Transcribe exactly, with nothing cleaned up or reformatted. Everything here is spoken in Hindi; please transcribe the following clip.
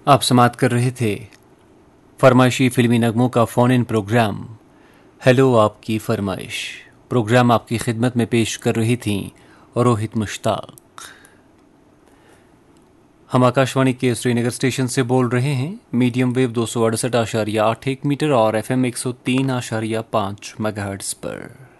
आप समाप्त कर रहे थे फरमाइशी फिल्मी नगमों का फ़ोन इन प्रोग्राम हेलो आपकी फरमाइश। प्रोग्राम आपकी खिदमत में पेश कर रही थी रोहित मुश्ताक। हम आकाशवाणी के श्रीनगर स्टेशन से बोल रहे हैं मीडियम वेव दो सौ अड़सठ आशारिया आठ एक मीटर और एफ एम एक सौ तीन आशारिया पाँच मेगाहर्ट्ज पर।